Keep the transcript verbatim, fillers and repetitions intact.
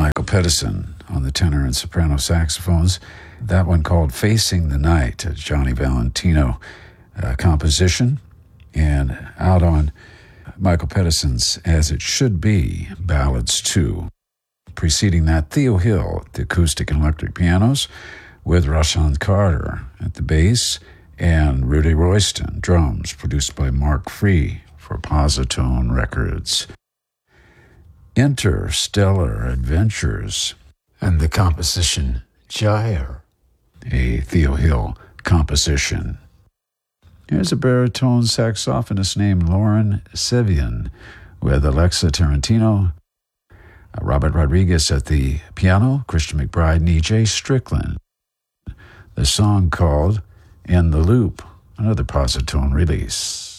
Michael Pedersen on the tenor and soprano saxophones. That one called Facing the Night, a Johnny Valentino uh, composition, and out on Michael Pedersen's As It Should Be, Ballads two. Preceding that, Theo Hill at the acoustic and electric pianos, with Rashaan Carter at the bass, and Rudy Royston, drums, produced by Mark Free for Positone Records. Interstellar Adventures, and the composition Gyre, a Theo Hill composition. Here's a baritone saxophonist named Lauren Sevian with Alexa Tarantino, Robert Rodriguez at the piano, Christian McBride, and E J Strickland. The song called In the Loop, another Positone release.